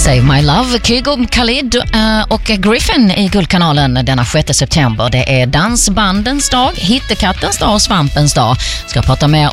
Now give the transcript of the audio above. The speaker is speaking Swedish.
Save My Love, Kygo, Khalid och Griffin i Guldkanalen denna 6 september. Det är dansbandens dag, hittekattens dag och svampens dag. Ska prata med